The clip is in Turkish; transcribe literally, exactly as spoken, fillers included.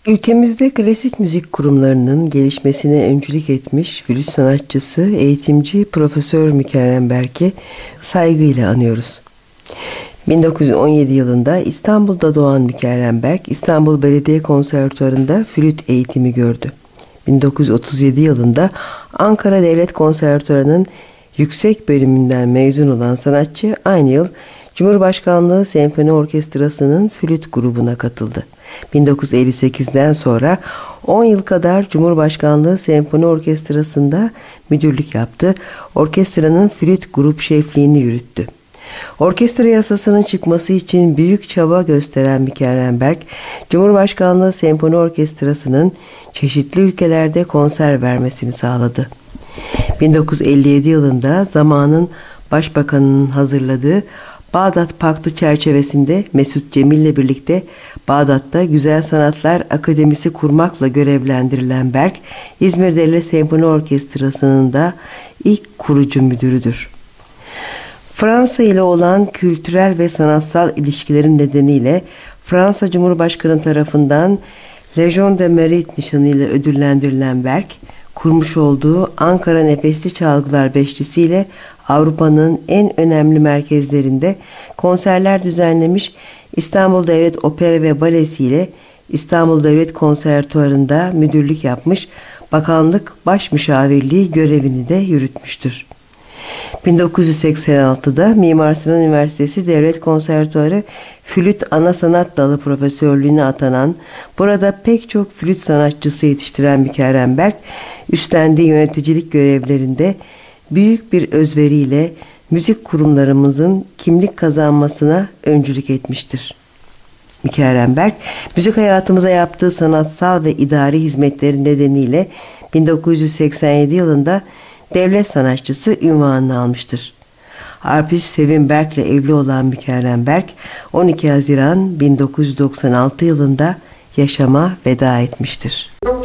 Ülkemizde klasik müzik kurumlarının gelişmesine öncülük etmiş flüt sanatçısı, eğitimci Profesör Mükerrem Berk'i saygıyla anıyoruz. bin dokuz yüz on yedi yılında İstanbul'da doğan Mükerrem Berk, İstanbul Belediye Konservatuvarı'nda flüt eğitimi gördü. bin dokuz yüz otuz yedi yılında Ankara Devlet Konservatuvarı'nın yüksek bölümünden mezun olan sanatçı aynı yıl Cumhurbaşkanlığı Senfoni Orkestrası'nın flüt grubuna katıldı. bin dokuz yüz elli sekizden sonra on yıl kadar Cumhurbaşkanlığı Senfoni Orkestrası'nda müdürlük yaptı. Orkestranın flüt grup şefliğini yürüttü. Orkestra yasasının çıkması için büyük çaba gösteren Mükerrem Berk, Cumhurbaşkanlığı Senfoni Orkestrası'nın çeşitli ülkelerde konser vermesini sağladı. bin dokuz yüz elli yedi yılında zamanın Başbakanının hazırladığı Bağdat Paktı çerçevesinde Mesut Cemil ile birlikte Bağdat'ta Güzel Sanatlar Akademisi kurmakla görevlendirilen Berk, İzmir Devlet Senfoni Orkestrası'nın da ilk kurucu müdürüdür. Fransa ile olan kültürel ve sanatsal ilişkilerin nedeniyle Fransa Cumhurbaşkanı tarafından Legion de Mérite nişanıyla ödüllendirilen Berk, kurmuş olduğu Ankara Nefesli Çalgılar Beşlisi ile Avrupa'nın en önemli merkezlerinde konserler düzenlemiş, İstanbul Devlet Opera ve Balesi ile İstanbul Devlet Konservatuvarı'nda müdürlük yapmış, bakanlık başmüşavirliği görevini de yürütmüştür. bin dokuz yüz seksen altıda Mimar Sinan Üniversitesi Devlet Konservatuvarı Flüt Ana Sanat Dalı Profesörlüğüne atanan, burada pek çok flüt sanatçısı yetiştiren Mükerrem Berk, üstlendiği yöneticilik görevlerinde büyük bir özveriyle müzik kurumlarımızın kimlik kazanmasına öncülük etmiştir. Mükerrem Berk, müzik hayatımıza yaptığı sanatsal ve idari hizmetleri nedeniyle bin dokuz yüz seksen yedi yılında devlet sanatçısı unvanını almıştır. Arpist Sevim Berk'le evli olan Mükerrem Berk, on iki Haziran bin dokuz yüz doksan altı yılında yaşama veda etmiştir.